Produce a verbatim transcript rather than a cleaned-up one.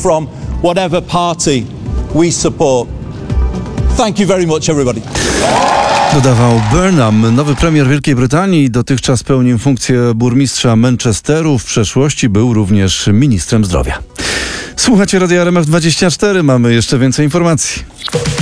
from whatever party we support. Thank you very much, everybody. Dodawał Burnham, nowy premier Wielkiej Brytanii, dotychczas pełnił funkcję burmistrza Manchesteru, w przeszłości był również ministrem zdrowia. Słuchacie Radia R M F dwadzieścia cztery, mamy jeszcze więcej informacji.